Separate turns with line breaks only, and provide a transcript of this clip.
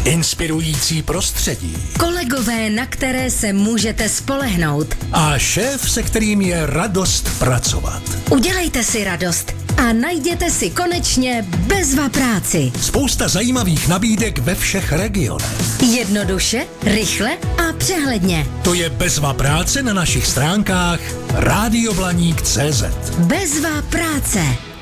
inspirující prostředí
kolegové, na které se můžete spolehnout
a šéf, se kterým je radost pracovat.
Udělejte si radost a najděte si konečně Bezva práci.
Spousta zajímavých nabídek ve všech regionech.
Jednoduše, rychle a přehledně.
To je Bezva práce na našich stránkách radioblaník.cz.
Bezva práce.